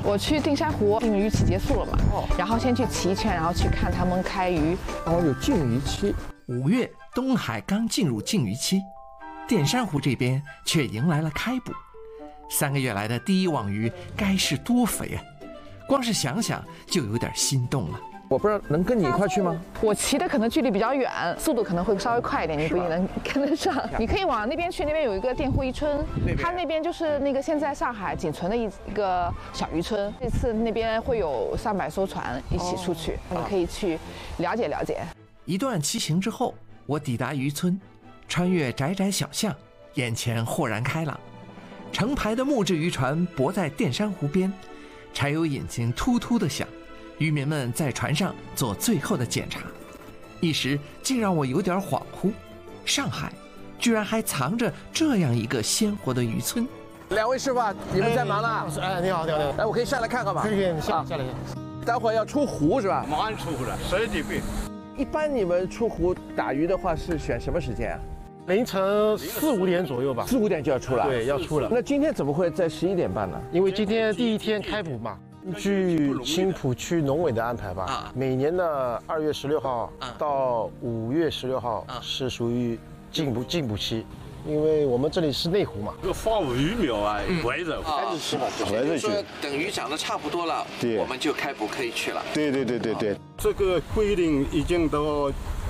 我去定山湖，禁渔期结束了嘛，然后先去骑一圈，然后去看他们开渔。 哦，有禁渔期。 5月，东海刚进入禁渔期，淀山湖这边却迎来了开捕。3个月来的第一网鱼该是多肥啊！光是想想就有点心动了。 我不知道能跟你一块去吗？ 我骑的可能距离比较远，速度可能会稍微快一点，你不一定能跟得上。你可以往那边去，那边有一个佃户渔村，它那边就是那个现在上海仅存的一个小渔村。这次那边会有300艘船一起出去，你可以去了解了解。 一段骑行之后，我抵达渔村，穿越窄窄小巷，眼前豁然开朗。成排的木质渔船泊在淀山湖边，柴油引擎突突地响，渔民们在船上做最后的检查，一时竟让我有点恍惚。上海居然还藏着这样一个鲜活的渔村。 2位师傅，你们在忙呢？ 哎，你好，你好，你好。 哎，我可以下来看看吗？ 可以，你下来。 待会儿要出湖是吧？ 马上出湖了，10几倍。 一般你们出湖打鱼的话是选什么时间啊？ 凌晨4、5点左右吧。 4、5点就要出了。 对，要出了。 那今天怎么会在11点半呢？ 因为今天第一天开捕嘛。据青浦区农委的安排吧，每年的2月16号到5月16号是属于禁捕期，因为我们这里是内湖嘛。 这个放鱼苗啊，围着开始吃嘛， 围着去。等鱼长得差不多了， 对， 我们就开捕可以去了。 对。这个规定已经到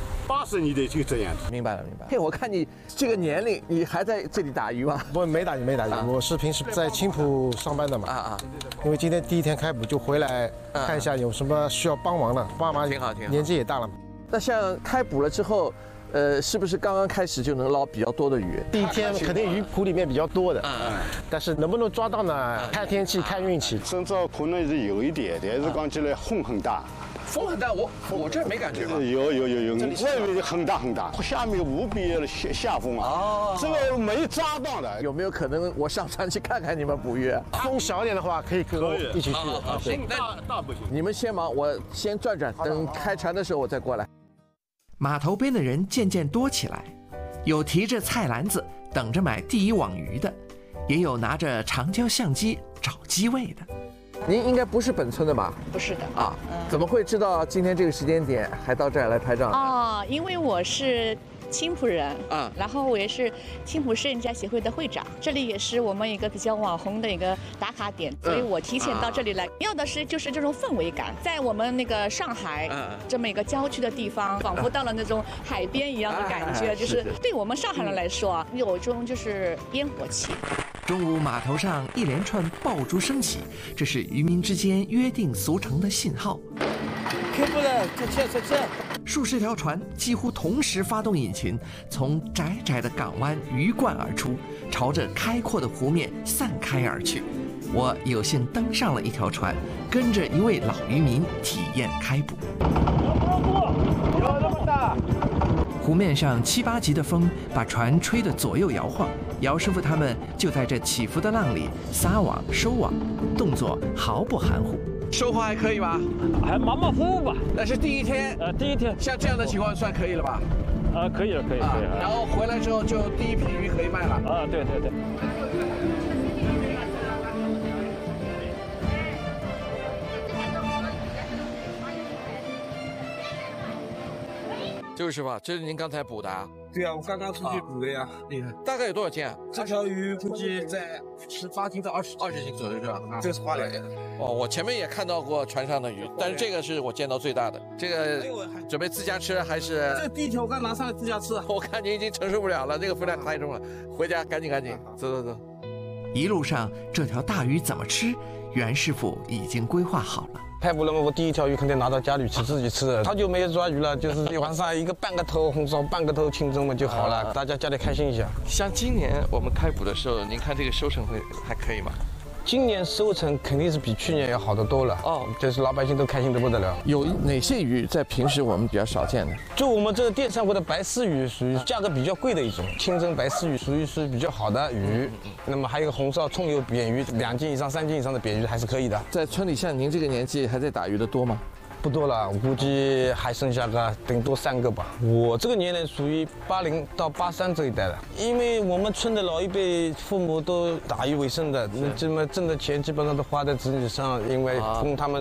80年代就这样子。 明白了。嘿，我看你这个年龄，你还在这里打鱼吗？ 不，没打鱼。我是平时在青浦上班的嘛。因为今天第一天开捕，就回来看一下有什么需要帮忙的。爸妈挺好， 年纪也大了。 那像开捕了之后，是不是刚刚开始就能捞比较多的鱼？ 第一天肯定鱼谱里面比较多的，但是能不能抓到呢？看天气，看运气。 身上可能是有一点，但是讲起来风很大。 风很大，我这儿没感觉吧？ 有，外面很大，下面无比的下风啊！这个没抓到的， 有没有可能我上船去看看你们捕鱼？ 风小一点的话，可以跟我一起去。 行，大不行。你们先忙，我先转，等开船的时候我再过来。 码头边的人渐渐多起来，有提着菜篮子等着买第一网鱼的，也有拿着长焦相机找机位的。 您应该不是本村的吧？ 不是的啊，怎么会知道今天这个时间点还到这儿来拍照呢？ 哦，因为我是青浦人啊，然后我也是青浦摄影家协会的会长，这里也是我们一个比较网红的一个打卡点，所以我提前到这里来，要的是就是这种氛围感，在我们那个上海这么一个郊区的地方，仿佛到了那种海边一样的感觉，就是对我们上海人来说啊，有种就是烟火气。 中午码头上一连串爆竹声起，这是渔民之间约定俗成的信号。 开捕了，快撤！ 数十条船几乎同时发动引擎，从窄窄的港湾鱼贯而出，朝着开阔的湖面散开而去。我有幸登上了一条船，跟着一位老渔民体验开捕。有这么大！湖面上7、8级的风把船吹得左右摇晃，姚师傅他们就在这起伏的浪里撒网收网，动作毫不含糊。 收获还可以吧？ 还马马虎虎吧。 那是第一天。第一天。像这样的情况算可以了吧？ 可以了。 然后回来之后就第一批鱼可以卖了。 对。 就是吧，这是您刚才捕的啊？ 对啊，我刚刚出去捕的呀。 厉害。大概有多少斤啊？ 这条鱼估计在18斤到20 斤左右是吧？ 这是花鲢。 我前面也看到过船上的鱼，但是这个是我见到最大的。这个准备自家吃还是？ 这第一条我刚拿上来自家吃。 我看您已经承受不了了，这个分量太重了，回家赶紧，走。 一路上这条大鱼怎么吃，袁师傅已经规划好了。 开捕了嘛，我第一条鱼肯定拿到家里去自己吃。好久没有抓鱼了，就是一晚上一个半个头红烧，半个头清蒸嘛就好了，大家家里开心一下。 像今年我们开捕的时候，您看这个收成还可以吗？ 今年收成肯定是比去年要好得多了就是老百姓都开心得不得了。 有哪些鱼在平时我们比较少见的？ 就我们这个淀山湖的白丝鱼属于价格比较贵的一种，清蒸白丝鱼属于是比较好的鱼。那么还有红烧葱油扁鱼，2斤以上、3斤以上的扁鱼还是可以的。 在村里像您这个年纪还在打鱼的多吗？ 不多了，我估计还剩下个顶多3个吧。我这个年龄属于80到83这一代的，因为我们村的老一辈父母都打鱼为生的，那这么挣的钱基本上都花在子女上，因为供他们